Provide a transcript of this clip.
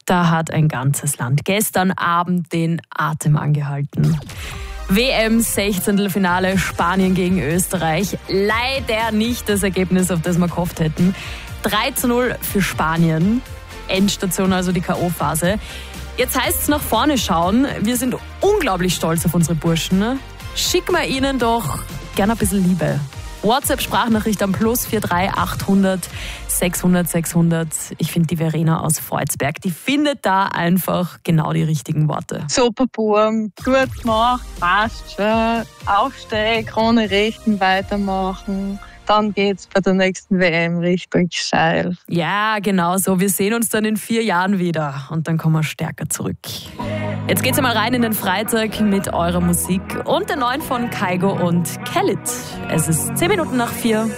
Da hat ein ganzes Land gestern Abend den Atem angehalten. WM-16-Finale Spanien gegen Österreich. Leider nicht das Ergebnis, auf das wir gehofft hätten. 3:0 für Spanien. Endstation, also die K.O.-Phase. Jetzt heißt es nach vorne schauen. Wir sind unglaublich stolz auf unsere Burschen. Schicken wir ihnen doch gerne ein bisschen Liebe. WhatsApp-Sprachnachricht am +43 800 600 600. Ich finde die Verena aus Volzberg, die findet da einfach genau die richtigen Worte. Super Burm, gut gemacht, passt schon. Aufstehen, Krone richten, weitermachen. Dann geht's bei der nächsten WM richtig steil. Ja, genau so. Wir sehen uns dann in 4 Jahren wieder und dann kommen wir stärker zurück. Jetzt geht's einmal rein in den Freitag mit eurer Musik und der neuen von Kygo und Khalid. Es ist 10 Minuten nach 4.